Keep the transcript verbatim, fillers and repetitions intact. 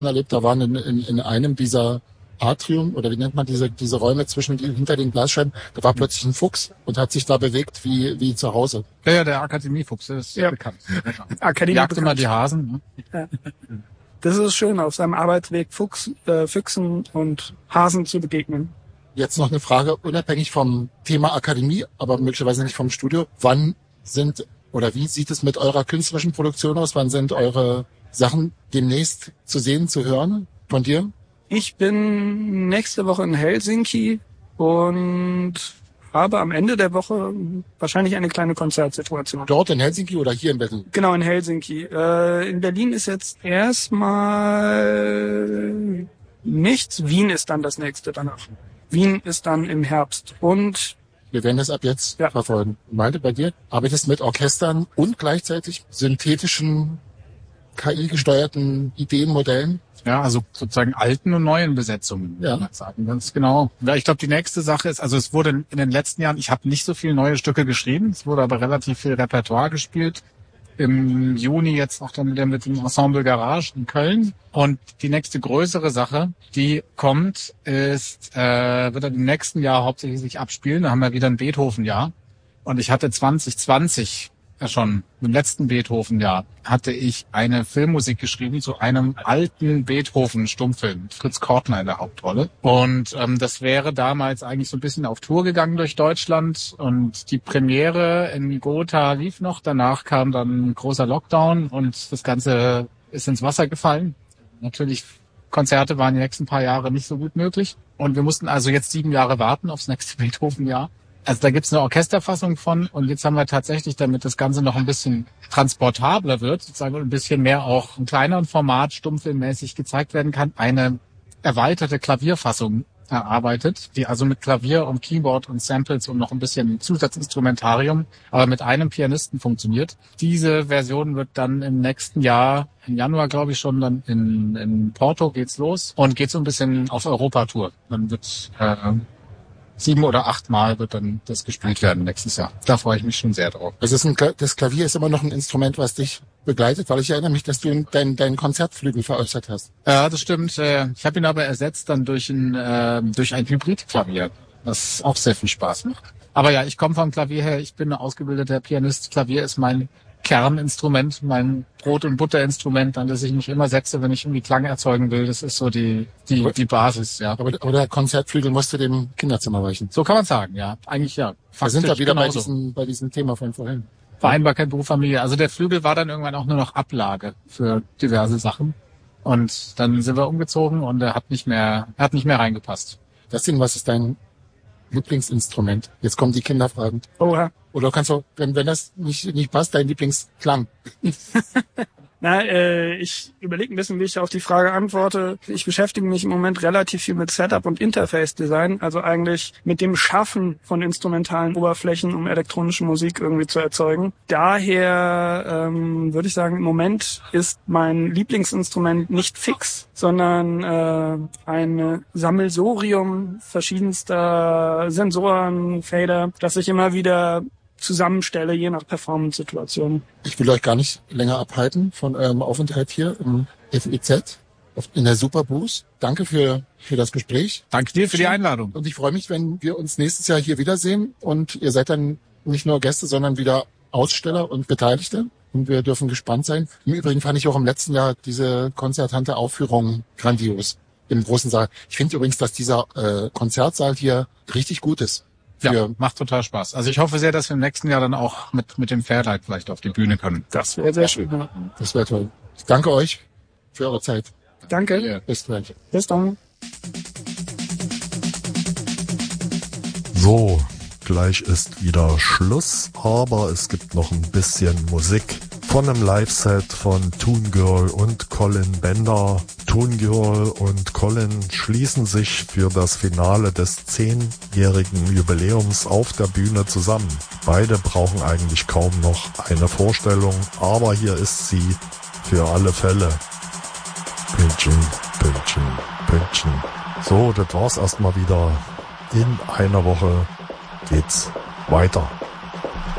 erlebt, da waren in, in, in einem dieser Atrium, oder wie nennt man diese, diese Räume zwischen die, hinter den Glasscheiben, da war plötzlich ein Fuchs und hat sich da bewegt wie, wie zu Hause. Ja, ja, der Akademiefuchs, der ist Ja. bekannt. Akademie Jagt immer die Hasen. Ne? Ja. Das ist schön, auf seinem Arbeitsweg Fuchs, äh, Füchsen und Hasen zu begegnen. Jetzt noch eine Frage, unabhängig vom Thema Akademie, aber möglicherweise nicht vom Studio. Wann sind, oder wie sieht es mit eurer künstlerischen Produktion aus? Wann sind eure Sachen demnächst zu sehen, zu hören von dir? Ich bin nächste Woche in Helsinki und habe am Ende der Woche wahrscheinlich eine kleine Konzertsituation. Dort in Helsinki oder hier in Berlin? Genau, in Helsinki. Äh, in Berlin ist jetzt erstmal nichts. Wien ist dann das nächste danach. Wien ist dann im Herbst. Und wir werden das ab jetzt ja. verfolgen. Malte, bei dir arbeitest mit Orchestern und gleichzeitig synthetischen, K I-gesteuerten Ideenmodellen? Ja, also sozusagen alten und neuen Besetzungen, ja. würde ich sagen. Ganz genau. Ja, ich glaube, die nächste Sache ist, also es wurde in den letzten Jahren, ich habe nicht so viele neue Stücke geschrieben, es wurde aber relativ viel Repertoire gespielt. Im Juni jetzt auch dann wieder mit dem Ensemble Garage in Köln. Und die nächste größere Sache, die kommt, ist, äh, wird dann im nächsten Jahr hauptsächlich sich abspielen. Da haben wir wieder ein Beethoven-Jahr. Und ich hatte zwanzig zwanzig ja schon, im letzten Beethoven-Jahr, hatte ich eine Filmmusik geschrieben zu einem alten Beethoven-Stummfilm. Fritz Kortner in der Hauptrolle. Und ähm, das wäre damals eigentlich so ein bisschen auf Tour gegangen durch Deutschland. Und die Premiere in Gotha lief noch. Danach kam dann ein großer Lockdown und das Ganze ist ins Wasser gefallen. Natürlich, Konzerte waren die nächsten paar Jahre nicht so gut möglich. Und wir mussten also jetzt sieben Jahre warten aufs nächste Beethoven-Jahr. Also da gibt's eine Orchesterfassung von und jetzt haben wir tatsächlich, damit das Ganze noch ein bisschen transportabler wird, sozusagen ein bisschen mehr auch im kleineren Format stummfilmmäßig gezeigt werden kann, eine erweiterte Klavierfassung erarbeitet, die also mit Klavier und Keyboard und Samples und noch ein bisschen Zusatzinstrumentarium, aber mit einem Pianisten funktioniert. Diese Version wird dann im nächsten Jahr, im Januar glaube ich schon, dann in, in Porto geht's los und geht so ein bisschen auf Europatour. Dann wird äh, Sieben oder acht Mal wird dann das gespielt werden nächstes Jahr. Da freue ich mich schon sehr drauf. Also das, ist ein, das Klavier ist immer noch ein Instrument, was dich begleitet, weil ich erinnere mich, dass du deinen dein Konzertflügel veräußert hast. Ja, das stimmt. Ich habe ihn aber ersetzt dann durch ein äh, durch ein Hybridklavier, was auch sehr viel Spaß macht. Aber ja, ich komme vom Klavier her. Ich bin ein ausgebildeter Pianist. Klavier ist mein Kerninstrument, mein Brot- und Butterinstrument, an das ich mich immer setze, wenn ich irgendwie Klang erzeugen will. Das ist so die die die Basis, ja. Aber, aber der Konzertflügel musste dem Kinderzimmer weichen. So kann man sagen, ja. Eigentlich ja. Wir sind da wieder bei genauso. diesem, bei diesem Thema von vorhin. Vereinbarkeit Beruf, Familie. Also der Flügel war dann irgendwann auch nur noch Ablage für diverse Sachen. Und dann sind wir umgezogen und er hat nicht mehr, er hat nicht mehr reingepasst. Deswegen, was ist dein Lieblingsinstrument? Jetzt kommen die Kinderfragen. Oha. Oder kannst du, wenn, wenn das nicht, nicht passt, dein Lieblingsklang? Na, äh, ich überlege ein bisschen, wie ich auf die Frage antworte. Ich beschäftige mich im Moment relativ viel mit Setup und Interface-Design, also eigentlich mit dem Schaffen von instrumentalen Oberflächen, um elektronische Musik irgendwie zu erzeugen. Daher ähm, würde ich sagen, im Moment ist mein Lieblingsinstrument nicht fix, sondern äh, ein Sammelsurium verschiedenster Sensoren, Fader, das ich immer wieder zusammenstelle, je nach Performance-Situation. Ich will euch gar nicht länger abhalten von eurem Aufenthalt hier im F E Z in der Superbooth. Danke für für das Gespräch. Danke dir für die Einladung. Und ich freue mich, wenn wir uns nächstes Jahr hier wiedersehen und ihr seid dann nicht nur Gäste, sondern wieder Aussteller und Beteiligte. Und wir dürfen gespannt sein. Im Übrigen fand ich auch im letzten Jahr diese konzertante Aufführung grandios im großen Saal. Ich finde übrigens, dass dieser äh, Konzertsaal hier richtig gut ist. Ja, macht total Spaß. Also ich hoffe sehr, dass wir im nächsten Jahr dann auch mit mit dem Fairlight vielleicht auf die Bühne können. Das wäre sehr schön. Ja. Das wäre toll. Ich danke euch für eure Zeit. Danke. Ja. Bis gleich. Bis dann. So, gleich ist wieder Schluss, aber es gibt noch ein bisschen Musik von einem Live-Set von Toon Girl und Colin Bender. Toon Girl und Colin schließen sich für das Finale des zehnjährigen Jubiläums auf der Bühne zusammen. Beide brauchen eigentlich kaum noch eine Vorstellung, aber hier ist sie für alle Fälle. Pünktchen, Pünktchen, Pünktchen. So, das war's erstmal wieder. In einer Woche geht's weiter.